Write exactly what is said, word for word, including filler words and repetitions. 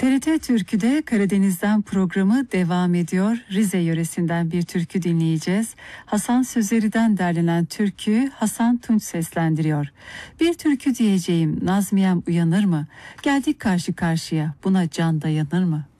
T R T Türkü'de Karadeniz'den programı devam ediyor. Rize yöresinden bir türkü dinleyeceğiz. Hasan Sözeri'den derlenen türküyü Hasan Tunç seslendiriyor. Bir türkü diyeceğim, Nazmiyem uyanır mı? Geldik karşı karşıya, buna can dayanır mı?